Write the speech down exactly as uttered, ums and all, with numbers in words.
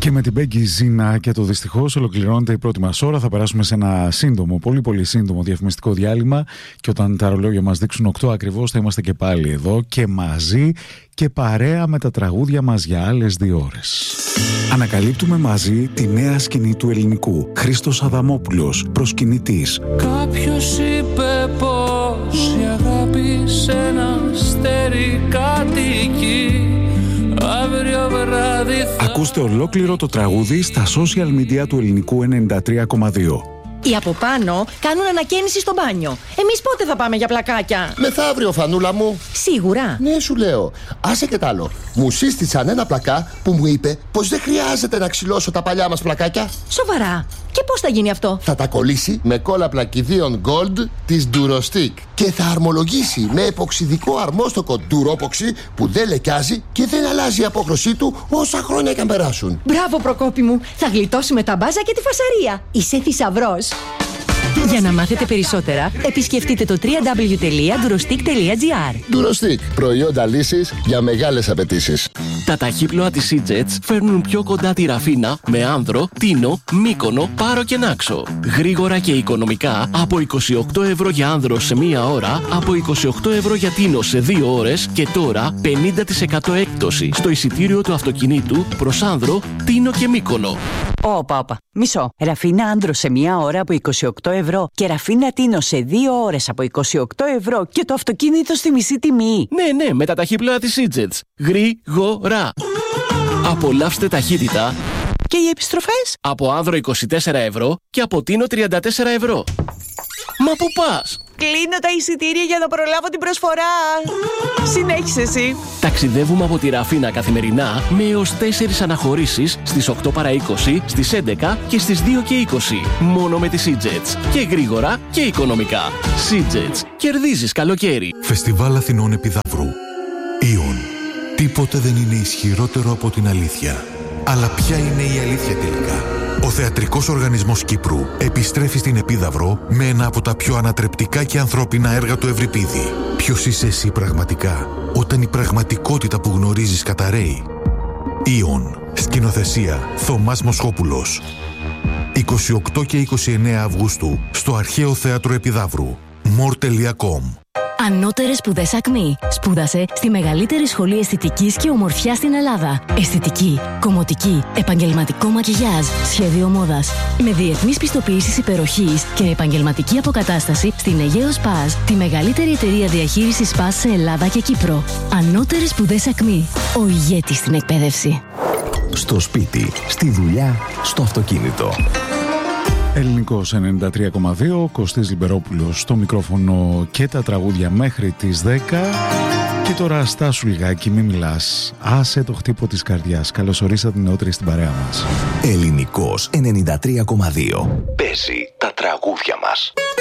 Και με την Μπέγκη Ζήνα και το δυστυχώς ολοκληρώνεται η πρώτη μας ώρα. Θα περάσουμε σε ένα σύντομο, πολύ πολύ σύντομο διαφημιστικό διάλειμμα. Και όταν τα ρολόγια μας δείξουν οκτώ ακριβώς, θα είμαστε και πάλι εδώ και μαζί και παρέα με τα τραγούδια μας για άλλες δύο ώρες. Ανακαλύπτουμε μαζί τη νέα σκηνή του ελληνικού. Χρήστος Αδαμόπουλος, προσκυνητής. Κάποιος είπε πως η αγάπη σε ένα αστέρι κατοικεί. Αύριο βράδυ θα... Ακούστε ολόκληρο το τραγούδι στα social media του ελληνικού ενενήντα τρία κόμμα δύο. Οι από πάνω κάνουν ανακαίνιση στο μπάνιο. Εμείς πότε θα πάμε για πλακάκια? Μεθαύριο, Φανούλα μου. Σίγουρα? Ναι, σου λέω. Άσε και τ' άλλο. Μου σύστησαν ένα πλακά που μου είπε πως δεν χρειάζεται να ξυλώσω τα παλιά μας πλακάκια. Σοβαρά? Και πώς θα γίνει αυτό? Θα τα κολλήσει με κόλλα πλακιδίων Gold της Durostick και θα αρμολογήσει με εποξιδικό αρμόστοκο Duropoxy που δεν λεκιάζει και δεν αλλάζει η απόχρωσή του όσα χρόνια και αν περάσουν. Μπράβο, Προκόπη μου. Θα γλιτώσουμε τα μπάζα και τη φασαρία. Είσαι θησαυρός. Για να μάθετε περισσότερα, επισκεφτείτε το double-u double-u double-u τελεία durostick τελεία gr. Durostick, προϊόντα λύσης για μεγάλες απαιτήσεις. Τα ταχύπλοα της Sea-Jets φέρνουν πιο κοντά τη Ραφίνα με Άνδρο, Τίνο, Μύκονο, Πάρο και Νάξο. Γρήγορα και οικονομικά από είκοσι οκτώ ευρώ για Άνδρο σε μία ώρα, από είκοσι οκτώ ευρώ για Τίνο σε δύο ώρες και τώρα πενήντα τοις εκατό έκπτωση στο εισιτήριο του αυτοκινήτου προς Άνδρο, Τίνο και Μύκονο. Όπα, όπα. Μισό. Ραφίνα Άνδρο σε μία ώρα από είκοσι οκτώ ευρώ και Ραφίνα Τίνο σε δύο ώρες από είκοσι οκτώ ευρώ και το αυτοκίνητο στη μισή τιμή. Ναι, ναι, με τα ταχύπλοα της Sea-Jets. Γρήγορα. Απολαύστε ταχύτητα. Και οι επιστροφές? Από Άνδρο είκοσι τέσσερα ευρώ και από Τίνο τριάντα τέσσερα ευρώ. Μα πού πας? Κλείνω τα εισιτήρια για να προλάβω την προσφορά. Συνέχισε εσύ. Ταξιδεύουμε από τη Ραφίνα καθημερινά με έως τέσσερις αναχωρήσεις στις οκτώ παρά είκοσι, στις έντεκα και στις δύο και είκοσι. Μόνο με τη Sea-Jets. Και γρήγορα και οικονομικά. Sea-Jets. Κερδίζεις καλοκαίρι. Φεστιβάλ Αθηνών Επιδαύρου. Ιον. Τίποτε δεν είναι ισχυρότερο από την αλήθεια. Αλλά ποια είναι η αλήθεια τελικά? Ο Θεατρικός Οργανισμός Κύπρου επιστρέφει στην Επίδαυρο με ένα από τα πιο ανατρεπτικά και ανθρώπινα έργα του Ευρυπίδη. Ποιος είσαι εσύ πραγματικά, όταν η πραγματικότητα που γνωρίζεις καταραίει? Ιον. Σκηνοθεσία Θωμάς Μοσχόπουλος. είκοσι οκτώ και είκοσι εννέα Αυγούστου στο Αρχαίο Θέατρο Επιδαύρου. μορ τελεία κομ. Ανώτερες σπουδές Ακμή. Σπούδασε στη μεγαλύτερη σχολή αισθητικής και ομορφιάς στην Ελλάδα. Αισθητική, κομμωτική, επαγγελματικό μακιγιάζ, σχέδιο μόδας. Με διεθνείς πιστοποιήσεις υπεροχής και επαγγελματική αποκατάσταση στην Αιγαίος Παζ, τη μεγαλύτερη εταιρεία διαχείρισης Παζ σε Ελλάδα και Κύπρο. Ανώτερες σπουδές Ακμή. Ο ηγέτης στην εκπαίδευση. Στο σπίτι, στη δουλειά, στο αυτοκίνητο. Ελληνικός ενενήντα τρία κόμμα δύο, Κωστής Λιμπερόπουλος στο μικρόφωνο και τα τραγούδια μέχρι τις δέκα. Και τώρα στάσου λιγάκι, μη μιλάς. Άσε το χτύπο της καρδιάς. Καλώς ορίσατε νεότεροι στην παρέα μας. Ελληνικός ενενήντα τρία κόμμα δύο. Παίζει τα τραγούδια μας.